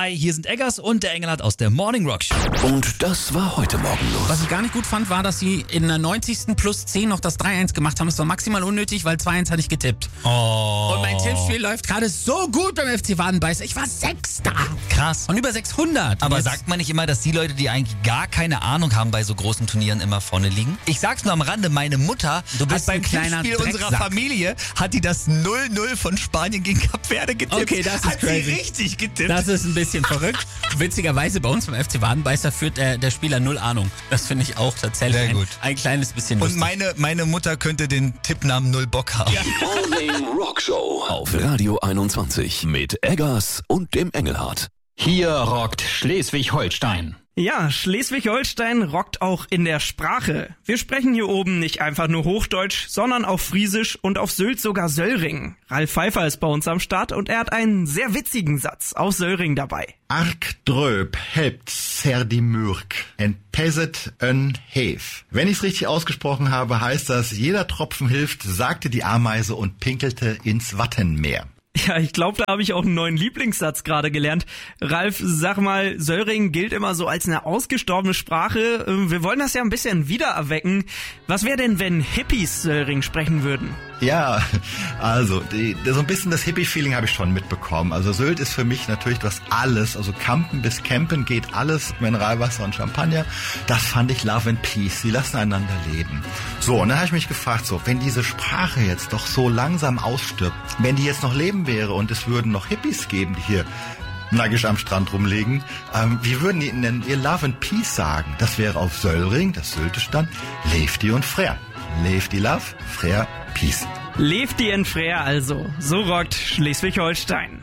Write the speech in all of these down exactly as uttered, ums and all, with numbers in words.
Hi, hier sind Eggers und der Engelhardt aus der Morning Rock Show. Und das war heute Morgen los. Was ich gar nicht gut fand, war, dass sie in der neunzigsten plus zehn noch das drei eins gemacht haben. Das war maximal unnötig, weil zwei eins hatte ich getippt. Oh. Und mein Tippspiel läuft gerade so gut beim F C Wadenbeißer. Ich war Sechster. Krass. Und über sechshundert. Aber Und jetzt- sagt man nicht immer, dass die Leute, die eigentlich gar keine Ahnung haben bei so großen Turnieren, immer vorne liegen? Ich sag's nur am Rande, meine Mutter Du bist hat beim ein kleiner Tippspiel unserer Drecksack. Familie, hat die das null null von Spanien gegen Kap Verde getippt. Okay, das ist hat crazy. sie richtig getippt. Das ist ein bisschen verrückt. Witzigerweise bei uns beim F C Wadenbeißer führt der, der Spieler null Ahnung. Das finde ich auch tatsächlich Sehr gut. Ein, ein kleines bisschen Und lustig. meine, meine Mutter könnte den Tippnamen Null Bock haben. Ja. Morning Rock Show auf Radio einundzwanzig mit Eggers und dem Engelhardt. Hier rockt Schleswig-Holstein. Ja, Schleswig-Holstein rockt auch in der Sprache. Wir sprechen hier oben nicht einfach nur Hochdeutsch, sondern auch Friesisch und auf Sylt sogar Söllring. Ralf Pfeiffer ist bei uns am Start und er hat einen sehr witzigen Satz aus Söllring dabei. Ark dröp helpt ser die Mürk en peset en hef. Wenn ich's richtig ausgesprochen habe, heißt das, jeder Tropfen hilft, sagte die Ameise und pinkelte ins Wattenmeer. Ja, ich glaube, da habe ich auch einen neuen Lieblingssatz gerade gelernt. Ralf, sag mal, Söllring gilt immer so als eine ausgestorbene Sprache. Wir wollen das ja ein bisschen wiedererwecken. Was wäre denn, wenn Hippies Söllring sprechen würden? Ja, also die, so ein bisschen das Hippie-Feeling habe ich schon mitbekommen. Also Sylt ist für mich natürlich das alles, also Campen bis Campen geht alles, Mineralwasser und Champagner. Das fand ich Love and Peace, sie lassen einander leben. So, und dann habe ich mich gefragt, so, wenn diese Sprache jetzt doch so langsam ausstirbt, wenn die jetzt noch leben wäre und es würden noch Hippies geben, die hier nackig am Strand rumlegen, ähm, wie würden die denn ihr Love and Peace sagen? Das wäre auf Söllring, das Syltestand, Lefty und Frère. Lefty Love, Frère Peace. Lefty en Frère also. So rockt Schleswig-Holstein.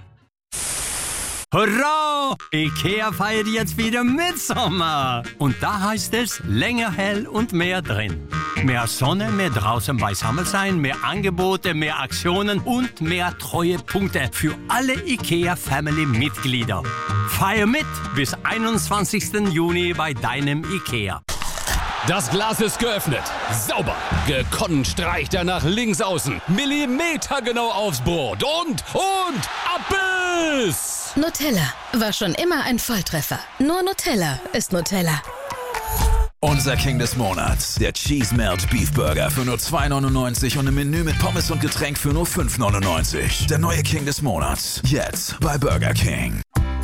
Hurra! Ikea feiert jetzt wieder Mitsommer. Und da heißt es länger hell und mehr drin. Mehr Sonne, mehr draußen beisammen sein, mehr Angebote, mehr Aktionen und mehr Treuepunkte für alle Ikea-Family-Mitglieder. Feier mit bis einundzwanzigsten Juni bei deinem Ikea. Das Glas ist geöffnet. Sauber. Gekonnt streicht er nach links außen. Millimetergenau aufs Brot. Und, und, Abbiss! Nutella war schon immer ein Volltreffer. Nur Nutella ist Nutella. Unser King des Monats, der Cheese Melt Beef Burger für nur zwei neunundneunzig und ein Menü mit Pommes und Getränk für nur fünf neunundneunzig. Der neue King des Monats, jetzt bei Burger King.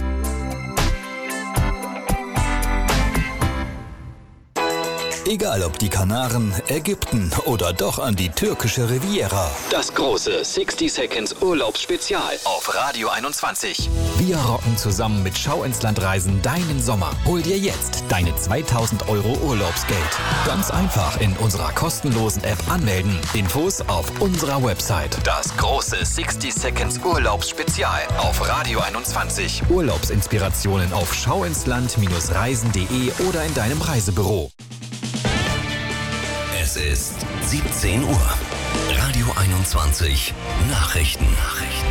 Egal ob die Kanaren, Ägypten oder doch an die türkische Riviera. Das große sixty Seconds Urlaubsspezial auf Radio einundzwanzig. Wir rocken zusammen mit Schau ins Land Reisen deinen Sommer. Hol dir jetzt deine zweitausend Euro Urlaubsgeld. Ganz einfach in unserer kostenlosen App anmelden. Infos auf unserer Website. Das große sixty Seconds Urlaubsspezial auf Radio einundzwanzig. Urlaubsinspirationen auf schauinsland Reisen punkt de oder in deinem Reisebüro. Es ist siebzehn Uhr. Radio einundzwanzig. Nachrichten. Nachrichten.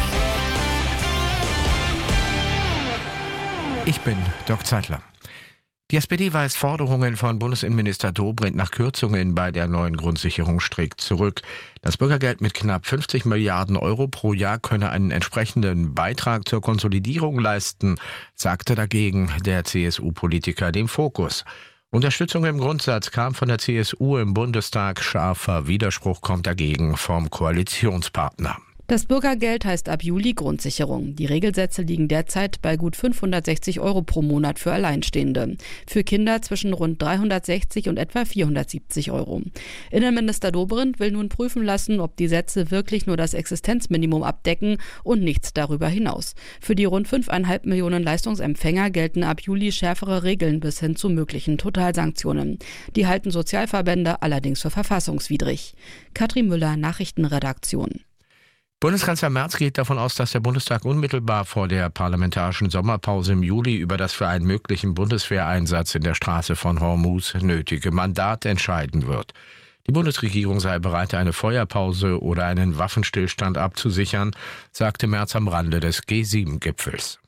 Ich bin Dirk Zeitler. Die S P D weist Forderungen von Bundesinnenminister Dobrindt nach Kürzungen bei der neuen Grundsicherung strikt zurück. Das Bürgergeld mit knapp fünfzig Milliarden Euro pro Jahr könne einen entsprechenden Beitrag zur Konsolidierung leisten, sagte dagegen der C S U-Politiker dem Fokus. Unterstützung im Grundsatz kam von der C S U im Bundestag, scharfer Widerspruch kommt dagegen vom Koalitionspartner. Das Bürgergeld heißt ab Juli Grundsicherung. Die Regelsätze liegen derzeit bei gut fünfhundertsechzig Euro pro Monat für Alleinstehende. Für Kinder zwischen rund dreihundertsechzig und etwa vierhundertsiebzig Euro. Innenminister Dobrindt will nun prüfen lassen, ob die Sätze wirklich nur das Existenzminimum abdecken und nichts darüber hinaus. Für die rund fünfeinhalb Millionen Leistungsempfänger gelten ab Juli schärfere Regeln bis hin zu möglichen Totalsanktionen. Die halten Sozialverbände allerdings für verfassungswidrig. Katrin Müller, Nachrichtenredaktion. Bundeskanzler Merz geht davon aus, dass der Bundestag unmittelbar vor der parlamentarischen Sommerpause im Juli über das für einen möglichen Bundeswehreinsatz in der Straße von Hormuz nötige Mandat entscheiden wird. Die Bundesregierung sei bereit, eine Feuerpause oder einen Waffenstillstand abzusichern, sagte Merz am Rande des G sieben Gipfels.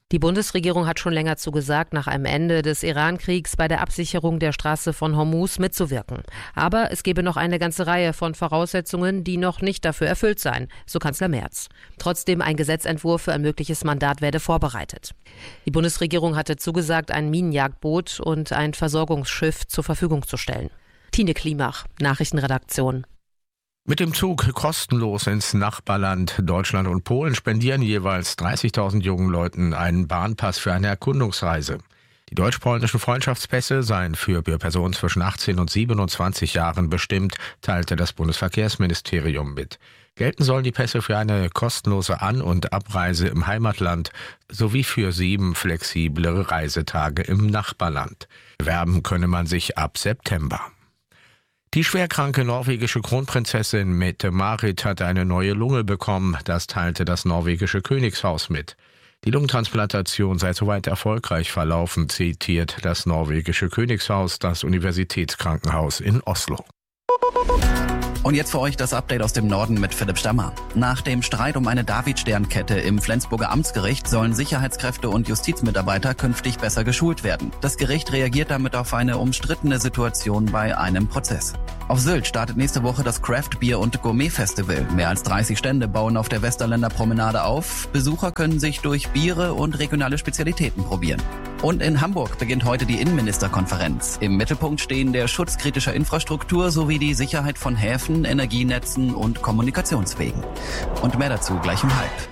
Die Bundesregierung hat schon länger zugesagt, nach einem Ende des Iran-Kriegs bei der Absicherung der Straße von Hormuz mitzuwirken. Aber es gebe noch eine ganze Reihe von Voraussetzungen, die noch nicht dafür erfüllt seien, so Kanzler Merz. Trotzdem ein Gesetzentwurf für ein mögliches Mandat werde vorbereitet. Die Bundesregierung hatte zugesagt, ein Minenjagdboot und ein Versorgungsschiff zur Verfügung zu stellen. Tine Klimach, Nachrichtenredaktion. Mit dem Zug kostenlos ins Nachbarland Deutschland und Polen spendieren jeweils dreißigtausend jungen Leuten einen Bahnpass für eine Erkundungsreise. Die deutsch-polnischen Freundschaftspässe seien für Personen zwischen achtzehn und siebenundzwanzig Jahren bestimmt, teilte das Bundesverkehrsministerium mit. Gelten sollen die Pässe für eine kostenlose An- und Abreise im Heimatland sowie für sieben flexiblere Reisetage im Nachbarland. Bewerben könne man sich ab September. Die schwerkranke norwegische Kronprinzessin Mette-Marit hat eine neue Lunge bekommen, das teilte das norwegische Königshaus mit. Die Lungentransplantation sei soweit erfolgreich verlaufen, zitiert das norwegische Königshaus das Universitätskrankenhaus in Oslo. Und jetzt für euch das Update aus dem Norden mit Philipp Stammer. Nach dem Streit um eine David-Stern-Kette im Flensburger Amtsgericht sollen Sicherheitskräfte und Justizmitarbeiter künftig besser geschult werden. Das Gericht reagiert damit auf eine umstrittene Situation bei einem Prozess. Auf Sylt startet nächste Woche das Craft Beer und Gourmet Festival. Mehr als dreißig Stände bauen auf der Westerländer Promenade auf. Besucher können sich durch Biere und regionale Spezialitäten probieren. Und in Hamburg beginnt heute die Innenministerkonferenz. Im Mittelpunkt stehen der Schutz kritischer Infrastruktur sowie die Sicherheit von Häfen, Energienetzen und Kommunikationswegen. Und mehr dazu gleich um halb.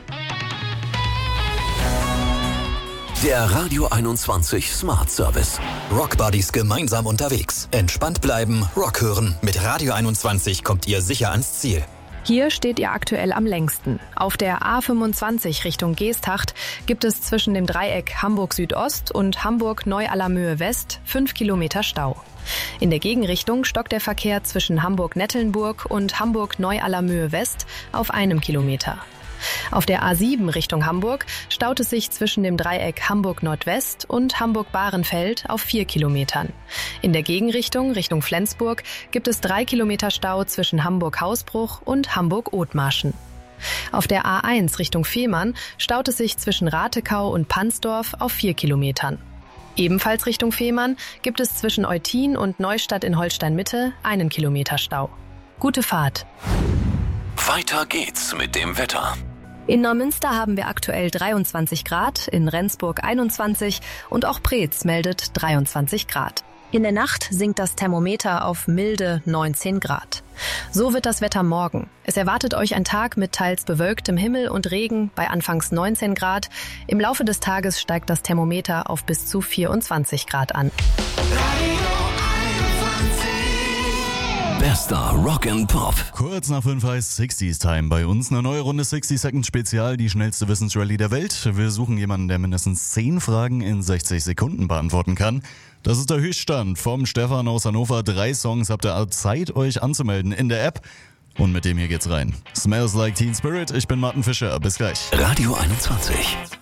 Der Radio einundzwanzig Smart Service. Rock Buddies gemeinsam unterwegs. Entspannt bleiben, Rock hören. Mit Radio einundzwanzig kommt ihr sicher ans Ziel. Hier steht ihr aktuell am längsten. Auf der A fünfundzwanzig Richtung Geesthacht gibt es zwischen dem Dreieck Hamburg Südost und Hamburg Neu-Allermöhe West fünf Kilometer Stau. In der Gegenrichtung stockt der Verkehr zwischen Hamburg-Nettelnburg und Hamburg Neu-Allermöhe West auf einem Kilometer. Auf der A sieben Richtung Hamburg staut es sich zwischen dem Dreieck Hamburg Nordwest und Hamburg-Bahrenfeld auf vier Kilometern. In der Gegenrichtung Richtung Flensburg gibt es drei Kilometer Stau zwischen Hamburg-Hausbruch und Hamburg-Othmarschen. Auf der A eins Richtung Fehmarn staut es sich zwischen Ratekau und Pansdorf auf vier Kilometern. Ebenfalls Richtung Fehmarn gibt es zwischen Eutin und Neustadt in Holstein-Mitte einen Kilometer Stau. Gute Fahrt! Weiter geht's mit dem Wetter. In Neumünster haben wir aktuell dreiundzwanzig Grad, in Rendsburg einundzwanzig und auch Preetz meldet dreiundzwanzig Grad. In der Nacht sinkt das Thermometer auf milde neunzehn Grad. So wird das Wetter morgen. Es erwartet euch ein Tag mit teils bewölktem Himmel und Regen bei anfangs neunzehn Grad. Im Laufe des Tages steigt das Thermometer auf bis zu vierundzwanzig Grad an. Bester Rock and Pop. Kurz nach fünf heißt sixties Time. Bei uns eine neue Runde sixty Seconds Spezial, die schnellste Wissensrallye der Welt. Wir suchen jemanden, der mindestens zehn Fragen in sechzig Sekunden beantworten kann. Das ist der Höchststand vom Stefan aus Hannover. Drei Songs habt ihr Zeit, euch anzumelden in der App. Und mit dem hier geht's rein. Smells Like Teen Spirit, ich bin Martin Fischer. Bis gleich. Radio einundzwanzig.